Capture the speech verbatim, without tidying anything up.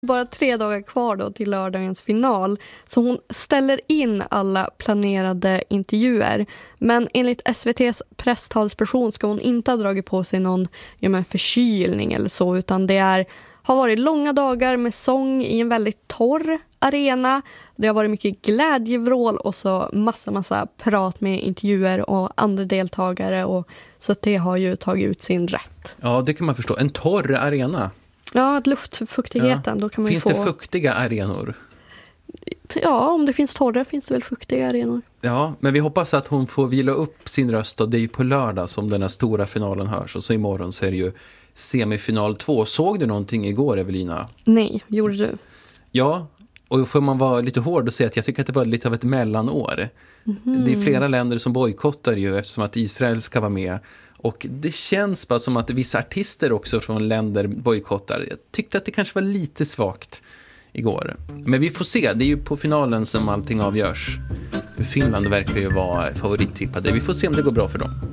Bara tre dagar kvar då till lördagens final, så hon ställer in alla planerade intervjuer. Men enligt S V T:s presstalsperson ska hon inte ha dragit på sig någon ja, men förkylning eller så, utan det är, har varit långa dagar med sång i en väldigt torr arena. Det har varit mycket glädjevrål och så massa massa prat med intervjuer och andra deltagare, och så att det har ju tagit ut sin rätt. Ja, det kan man förstå. En torr arena. Ja, att luftfuktigheten, ja. Då kan man finns få... det fuktiga arenor? Ja, om det finns torra finns det väl fuktiga arenor. Ja, men vi hoppas att hon får vila upp sin röst, och det är ju på lördag som den här stora finalen hörs, och så imorgon så är det ju semifinal två. Såg du någonting igår, Evelina? Nej, gjorde du? Ja, och får man vara lite hård och säga att jag tycker att det var lite av ett mellanår. Mm-hmm. Det är flera länder som bojkottar ju eftersom att Israel ska vara med. Och det känns bara som att vissa artister också från länder bojkottar. Jag tyckte att det kanske var lite svagt igår. Men vi får se, det är ju på finalen som allting avgörs. Finland verkar ju vara favorittippade. Vi får se om det går bra för dem.